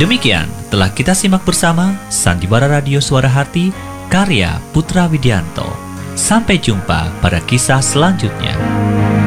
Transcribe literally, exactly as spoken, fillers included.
Demikian telah kita simak bersama Sandiwara Radio Suara Hati karya Putra Widianto. Sampai jumpa pada kisah selanjutnya.